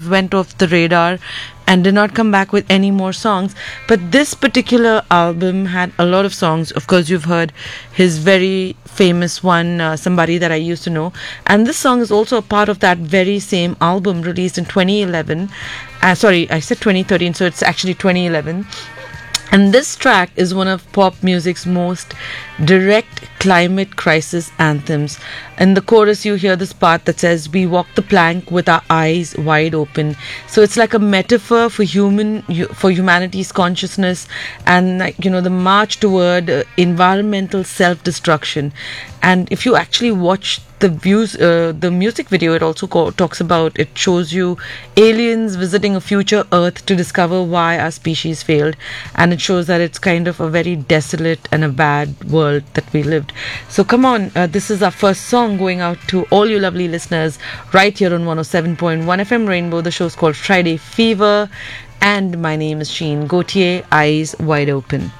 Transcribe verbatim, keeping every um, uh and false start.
of went off the radar and did not come back with any more songs. But this particular album had a lot of songs. Of course, you've heard his very famous one, uh, Somebody That I Used to Know. And this song is also a part of that very same album released in twenty eleven. Uh, sorry, I said twenty thirteen, so it's actually twenty eleven. And this track is one of pop music's most direct climate crisis anthems. In the chorus, you hear this part that says, "We walk the plank with our eyes wide open." So it's like a metaphor for human, for humanity's consciousness, and like, you know, the march toward uh, environmental self-destruction. And if you actually watch the views, uh, the music video, it also co- talks about, it shows you aliens visiting a future Earth to discover why our species failed, and it shows that it's kind of a very desolate and a bad world that we lived. So come on, uh, this is our first song going out to all you lovely listeners right here on one oh seven point one F M Rainbow. The show's called Friday Fever, and my name is Sheen Gauthier, Eyes Wide Open.